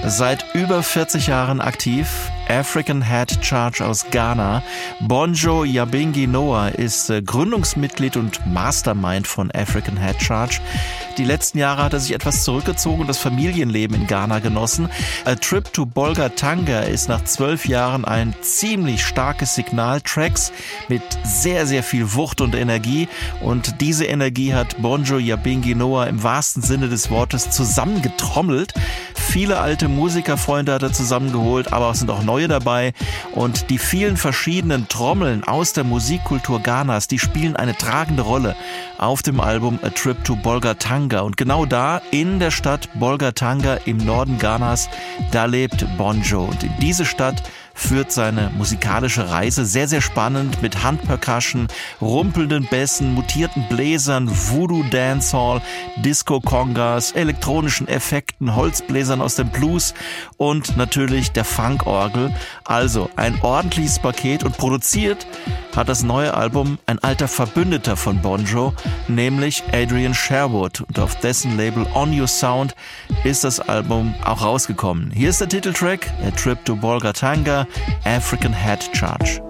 Seit über 40 Jahren aktiv, African Head Church aus Ghana. Bonjo Yabingi Noah ist Gründungsmitglied und Mastermind von African Head Church. Die letzten Jahre hat er sich etwas zurückgezogen und das Familienleben in Ghana genossen. A Trip to Bolgatanga ist nach 12 Jahren ein ziemlich starkes Signal. Tracks mit sehr, sehr viel Wucht und Energie. Und diese Energie hat Bonjo Yabingi Noah im wahrsten Sinne des Wortes zusammengetrommelt. Viele alte Musikerfreunde hat er zusammengeholt, aber es sind auch neue dabei. Und die vielen verschiedenen Trommeln aus der Musikkultur Ghanas, die spielen eine tragende Rolle auf dem Album A Trip to Bolgatanga. Und genau da, in der Stadt Bolgatanga im Norden Ghanas, da lebt Bonjo. Und in diese Stadt führt seine musikalische Reise sehr, sehr spannend mit Handpercussion, rumpelnden Bässen, mutierten Bläsern, Voodoo Dancehall, Disco-Congas, elektronischen Effekten, Holzbläsern aus dem Blues und natürlich der Funkorgel. Also ein ordentliches Paket, und produziert hat das neue Album ein alter Verbündeter von Bonjo, nämlich Adrian Sherwood. Und auf dessen Label On Your Sound ist das Album auch rausgekommen. Hier ist der Titeltrack, A Trip to Bolgatanga, African Head Church.